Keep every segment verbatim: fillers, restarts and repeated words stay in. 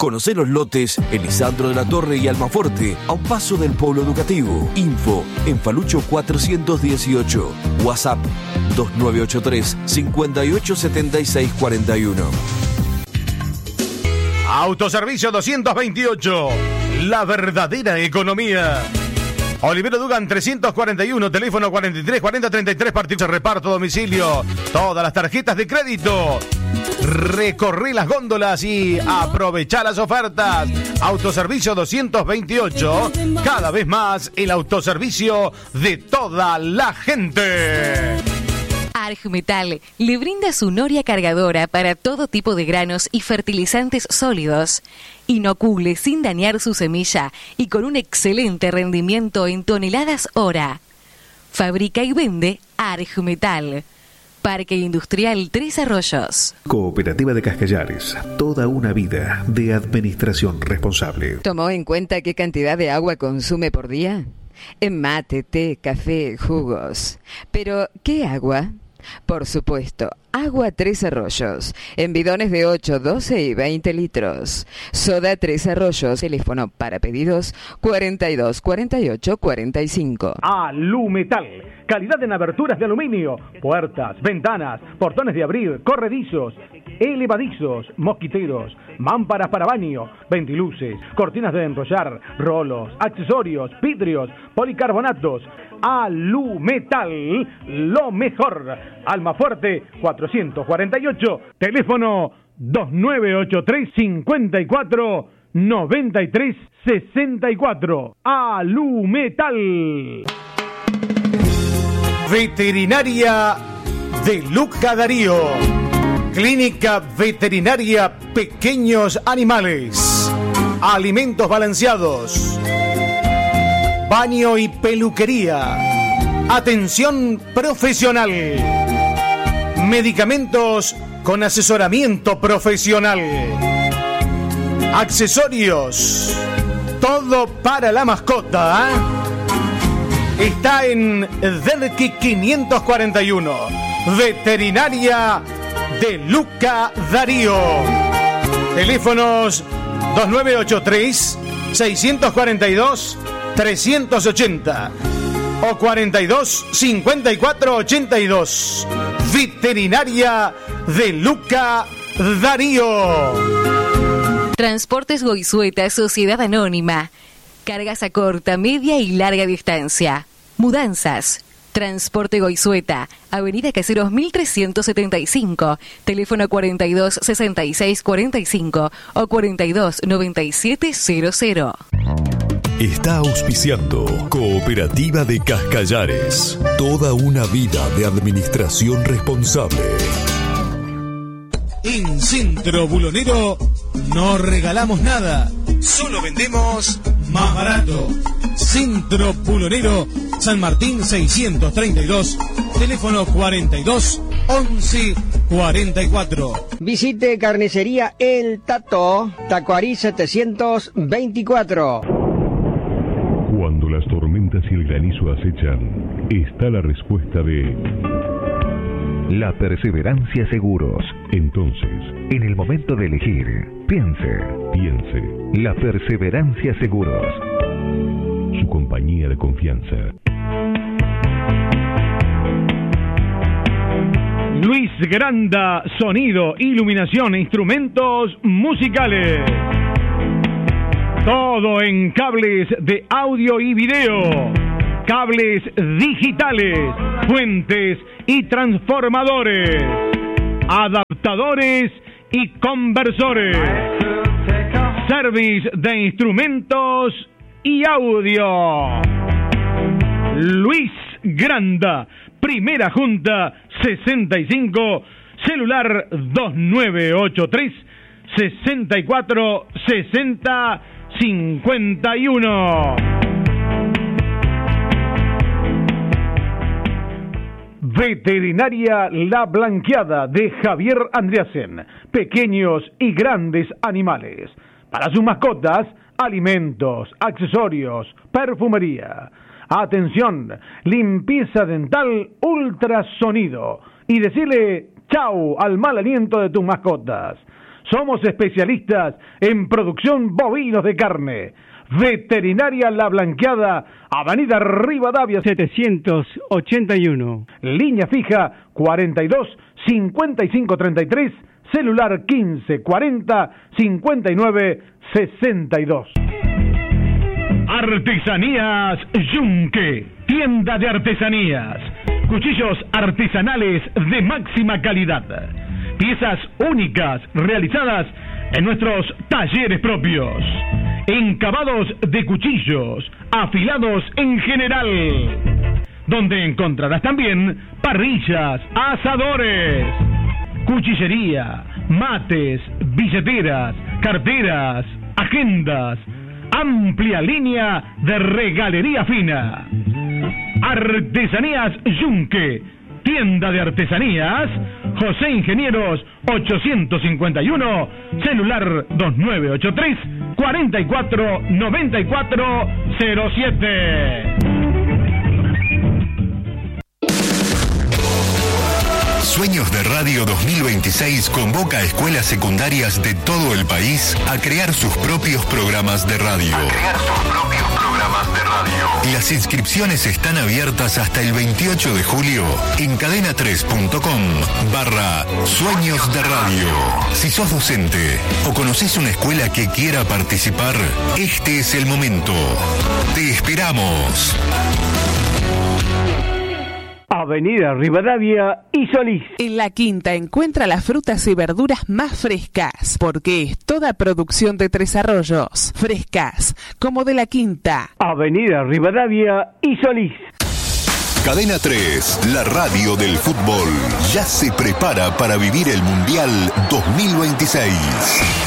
Conocé los lotes Elisandro de la Torre y Almaforte, a un paso del polo educativo. Info en Falucho cuatrocientos dieciocho. WhatsApp dos nueve ocho tres, cinco ocho siete seis cuatro uno. Autoservicio doscientos veintiocho. La verdadera economía. Olivero Dugan trescientos cuarenta y uno, teléfono cuarenta y tres cuarenta treinta y tres, partido de reparto a domicilio. Todas las tarjetas de crédito. Recorrí las góndolas y aprovechá las ofertas. Autoservicio doscientos veintiocho, cada vez más el autoservicio de toda la gente. Argmetal le brinda su noria cargadora para todo tipo de granos y fertilizantes sólidos. Inocule sin dañar su semilla y con un excelente rendimiento en toneladas hora. Fabrica y vende Argmetal. Parque Industrial Tres Arroyos. Cooperativa de Cascallares. Toda una vida de administración responsable. ¿Tomó en cuenta qué cantidad de agua consume por día? En mate, té, café, jugos. Pero, ¿qué agua? Por supuesto, agua Tres Arroyos, en bidones de ocho, doce y veinte litros. Soda Tres Arroyos, teléfono para pedidos cuarenta y dos, cuarenta y ocho, cuarenta y cinco. Alumetal, calidad en aberturas de aluminio, puertas, ventanas, portones de abrir, corredizos, elevadizos, mosquiteros, mámparas para baño, ventiluces, cortinas de enrollar, rolos, accesorios, vidrios, policarbonatos. Alumetal, lo mejor. Almafuerte cuatrocientos cuarenta y ocho, teléfono dos nueve ocho tres, cinco cuatro, nueve tres seis cuatro. Alumetal. Veterinaria de Luca Darío. Clínica Veterinaria Pequeños Animales. Alimentos balanceados. Baño y peluquería. Atención profesional. Medicamentos con asesoramiento profesional. Accesorios. Todo para la mascota. ¿eh? Está en Derqui quinientos cuarenta y uno. Veterinaria de Luca Darío. Teléfonos dos nueve ocho tres, seis cuatro dos, trescientos ochenta o cuarenta y dos, cincuenta y cuatro, ochenta y dos. Veterinaria de Luca Darío. Transportes Goizueta, Sociedad Anónima. Cargas a corta, media y larga distancia. Mudanzas. Transporte Goizueta, Avenida Caseros mil trescientos setenta y cinco, teléfono cuarenta y dos, sesenta y seis, cuarenta y cinco o cuarenta y dos, noventa y siete cero cero. Está auspiciando Cooperativa de Cascallares. Toda una vida de administración responsable. En Centro Bulonero no regalamos nada, solo vendemos más barato. Centro Bulonero, San Martín seiscientos treinta y dos, teléfono cuarenta y dos, once, cuarenta y cuatro. Visite Carnicería El Tato, Tacuarí setecientos veinticuatro. Cuando las tormentas y el granizo acechan, está la respuesta de La Perseverancia Seguros. Entonces, en el momento de elegir, piense, piense, La Perseverancia Seguros. Su compañía de confianza. Luis Granda, sonido, iluminación e instrumentos musicales. Todo en cables de audio y video, cables digitales, fuentes y transformadores, adaptadores y conversores, service de instrumentos y audio. Luis Granda, Primera Junta sesenta y cinco, celular dos nueve ocho tres, sesenta y cuatro, sesenta, cincuenta y uno. Veterinaria La Blanqueada de Javier Andreasen. Pequeños y grandes animales. Para sus mascotas, alimentos, accesorios, perfumería. Atención, limpieza dental, ultrasonido. Y decirle chau al mal aliento de tus mascotas. Somos especialistas en producción bovinos de carne. Veterinaria La Blanqueada, Avenida Rivadavia setecientos ochenta y uno. Línea fija cuarenta y dos cincuenta y cinco treinta y tres, celular quince cuarenta cincuenta y nueve sesenta y dos. Artesanías Yunque, tienda de artesanías, cuchillos artesanales de máxima calidad, piezas únicas realizadas en nuestros talleres propios, encabados de cuchillos, afilados en general, donde encontrarás también parrillas, asadores, cuchillería, mates, billeteras, carteras, agendas, amplia línea de regalería fina. Artesanías Yunque, tienda de artesanías, José Ingenieros ochocientos cincuenta y uno, celular dos nueve ocho tres, cuarenta y cuatro noventa y cuatro cero siete. Sueños de Radio dos mil veintiséis convoca a escuelas secundarias de todo el país a crear sus propios programas de radio. A crear sus propios programas de radio. Las inscripciones están abiertas hasta el veintiocho de julio en cadena tres punto com barra Sueños de Radio. Si sos docente o conocés una escuela que quiera participar, este es el momento. Te esperamos. Avenida Rivadavia y Solís. En La Quinta encuentra las frutas y verduras más frescas, porque es toda producción de Tres Arroyos. Frescas, como de La Quinta. Avenida Rivadavia y Solís. Cadena tres, la radio del fútbol, ya se prepara para vivir el Mundial dos mil veintiséis.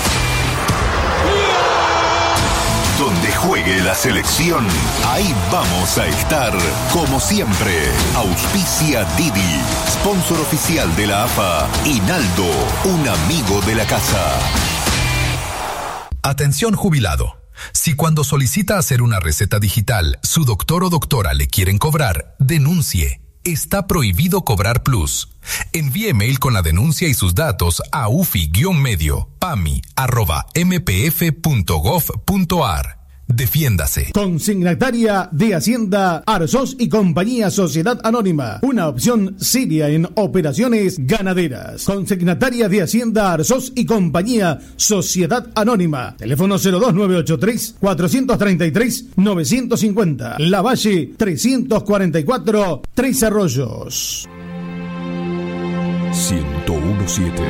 Donde juegue la selección, ahí vamos a estar, como siempre. Auspicia Didi, sponsor oficial de la A F A, y Naldo, un amigo de la casa. Atención jubilado. Si cuando solicita hacer una receta digital, su doctor o doctora le quieren cobrar, denuncie. Está prohibido cobrar plus. Envíe mail con la denuncia y sus datos a ufi-medio pami arroba mpf.gov.ar. Defiéndase. Consignataria de Hacienda Arzós y Compañía Sociedad Anónima, una opción seria en operaciones ganaderas. Consignataria de Hacienda Arzós y Compañía Sociedad Anónima. Teléfono cero dos nueve ocho tres, cuatro tres tres, nueve cinco cero. La Valle trescientos cuarenta y cuatro, Tres Arroyos. ciento uno punto siete.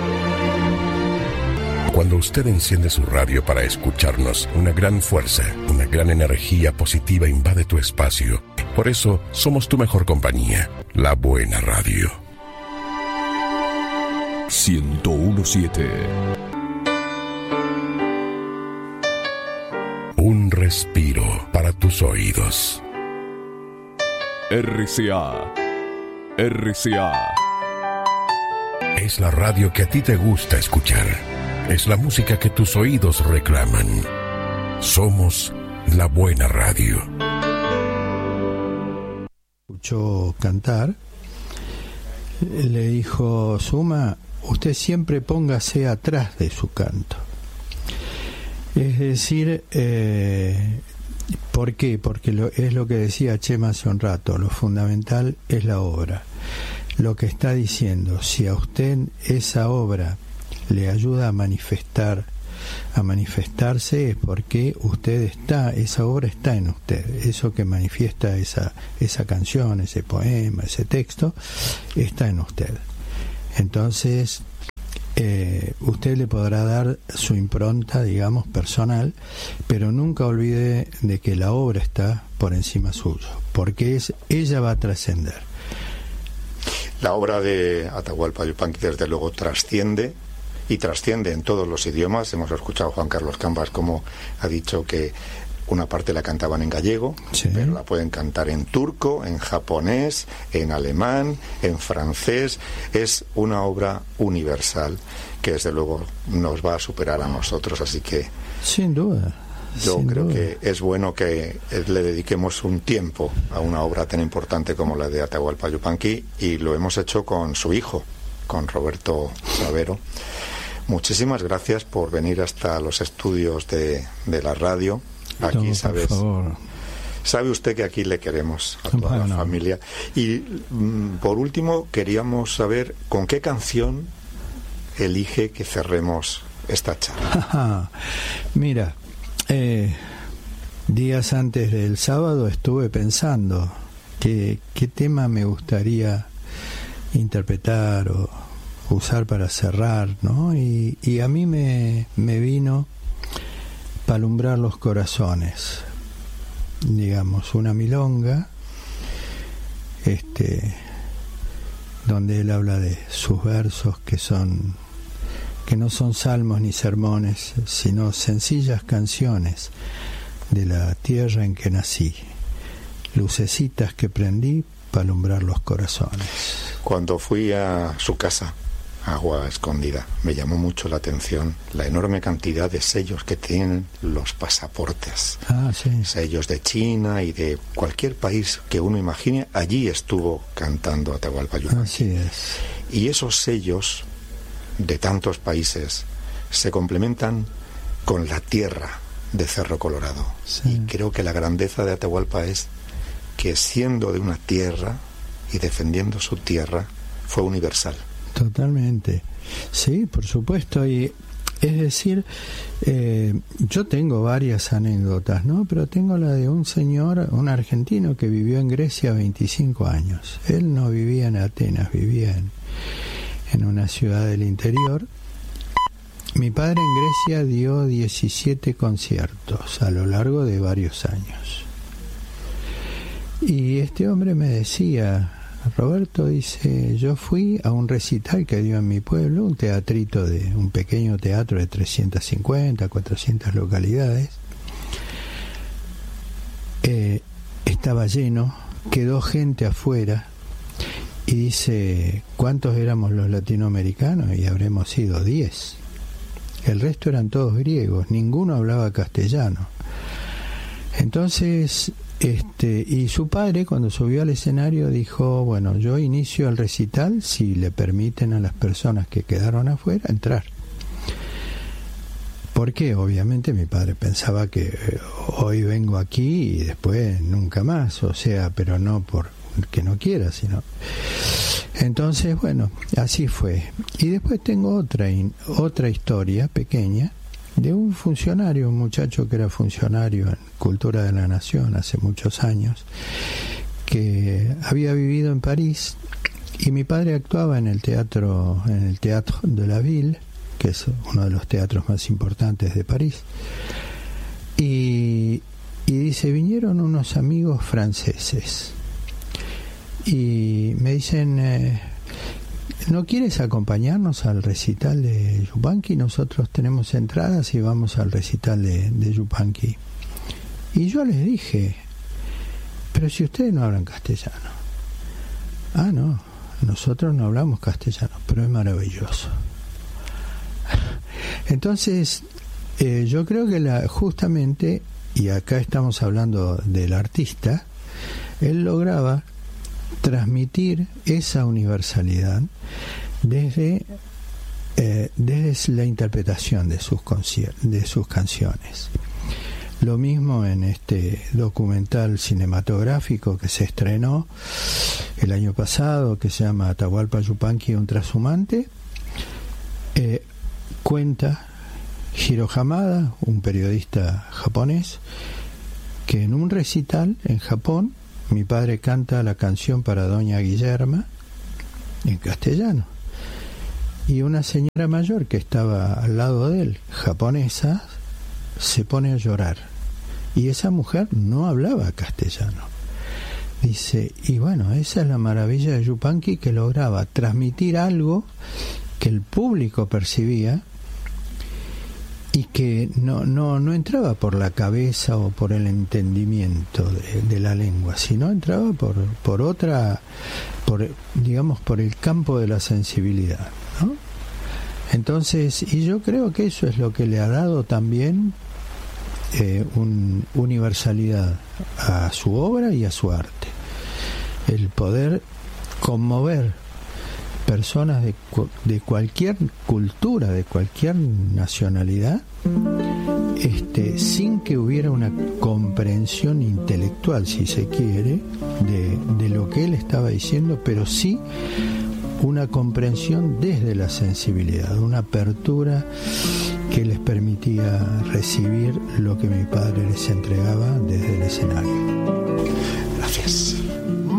Cuando usted enciende su radio para escucharnos, una gran fuerza, una gran energía positiva invade tu espacio. Por eso, somos tu mejor compañía, la buena radio. ciento uno punto siete. Un respiro para tus oídos. R C A. R C A. Es la radio que a ti te gusta escuchar. Es la música que tus oídos reclaman. Somos la buena radio. Escuchó cantar. Le dijo: Suma, usted siempre póngase atrás de su canto. Es decir, eh, ¿por qué? Porque lo, es lo que decía Chema hace un rato. Lo fundamental es la obra. Lo que está diciendo, si a usted esa obra le ayuda a manifestar, a manifestarse, es porque usted está, esa obra está en usted. Eso que manifiesta esa, esa canción, ese poema, ese texto, está en usted. Entonces, eh, usted le podrá dar su impronta, digamos, personal, pero nunca olvide de que la obra está por encima suyo, porque es, ella va a trascender. La obra de Atahualpa Yupanqui desde luego trasciende y trasciende en todos los idiomas. Hemos escuchado a Juan Carlos Cambas como ha dicho que una parte la cantaban en gallego, sí, pero la pueden cantar en turco, en japonés, en alemán, en francés. Es una obra universal que desde luego nos va a superar a nosotros, así que sin duda. Yo Sin creo duda. que es bueno que le dediquemos un tiempo a una obra tan importante como la de Atahualpa Yupanqui, y lo hemos hecho con su hijo, con Roberto Savero, muchísimas gracias por venir hasta los estudios de, de la radio. Aquí, no, sabes, por favor. Sabe usted que aquí le queremos a toda bueno. la familia. Y mm, por último, queríamos saber con qué canción elige que cerremos esta charla. Mira, eh, días antes del sábado estuve pensando que, qué tema me gustaría interpretar o usar para cerrar, ¿no? Y, y a mí me, me vino para alumbrar los corazones, digamos, una milonga, este, donde él habla de sus versos que son, que no son salmos ni sermones, sino sencillas canciones de la tierra en que nací, lucecitas que prendí para alumbrar los corazones. Cuando fui a su casa, Agua Escondida, me llamó mucho la atención la enorme cantidad de sellos que tienen los pasaportes. Ah, sí. Sellos de China y de cualquier país que uno imagine, allí estuvo cantando Atahualpa Yupanqui. Así es. Y esos sellos de tantos países se complementan con la tierra de Cerro Colorado. Sí. Y creo que la grandeza de Atahualpa es que, siendo de una tierra y defendiendo su tierra, fue universal. Totalmente, sí, por supuesto. Y es decir, eh, yo tengo varias anécdotas, ¿no? Pero tengo la de un señor, un argentino que vivió en Grecia veinticinco años. Él no vivía en Atenas, vivía en, en una ciudad del interior. Mi padre en Grecia dio diecisiete conciertos a lo largo de varios años. Y este hombre me decía, Roberto, dice, yo fui a un recital que dio en mi pueblo, un teatrito, de un pequeño teatro de trescientas cincuenta, cuatrocientas localidades. Eh, estaba lleno, quedó gente afuera y dice, ¿cuántos éramos los latinoamericanos? Y habremos sido diez. El resto eran todos griegos, ninguno hablaba castellano. Entonces, este, y su padre, cuando subió al escenario, dijo, bueno, yo inicio el recital si le permiten a las personas que quedaron afuera entrar. Porque obviamente mi padre pensaba que eh, hoy vengo aquí y después nunca más, o sea, pero no por que no quiera, sino... Entonces, bueno, así fue. Y después tengo otra, otra historia pequeña de un funcionario, un muchacho que era funcionario en Cultura de la Nación hace muchos años, que había vivido en París, y mi padre actuaba en el teatro, en el Théâtre de la Ville, que es uno de los teatros más importantes de París, y, y dice, vinieron unos amigos franceses y me dicen, eh, ¿no quieres acompañarnos al recital de Yupanqui? Nosotros tenemos entradas y vamos al recital de, de Yupanqui. Y yo les dije, pero si ustedes no hablan castellano. Ah, no, nosotros no hablamos castellano, pero es maravilloso. Entonces, eh, yo creo que la, justamente, y acá estamos hablando del artista, él lograba transmitir esa universalidad desde, eh, desde la interpretación de sus, de sus canciones. Lo mismo en este documental cinematográfico que se estrenó el año pasado, que se llama Atahualpa Yupanqui, un trashumante. Eh, cuenta Hiro Hamada, un periodista japonés, que en un recital en Japón mi padre canta la canción para Doña Guillerma en castellano, y una señora mayor que estaba al lado de él, japonesa, se pone a llorar, y esa mujer no hablaba castellano. Dice, y bueno, esa es la maravilla de Yupanqui, que lograba transmitir algo que el público percibía y que no, no, no entraba por la cabeza o por el entendimiento de, de la lengua, sino entraba por, por otra, por, digamos, por el campo de la sensibilidad, ¿no? Entonces, y yo creo que eso es lo que le ha dado también eh, un, universalidad a su obra y a su arte. El poder conmover personas de, de cualquier cultura, de cualquier nacionalidad, este, sin que hubiera una comprensión intelectual, si se quiere, de, de lo que él estaba diciendo, pero sí una comprensión desde la sensibilidad, una apertura que les permitía recibir lo que mi padre les entregaba desde el escenario. Gracias.